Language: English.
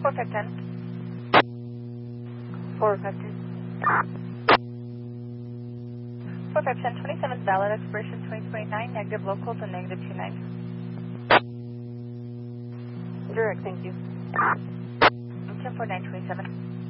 4510. 4510, 27 valid, expiration 2029, negative locals and negative 29. Direct, thank you. 104 927.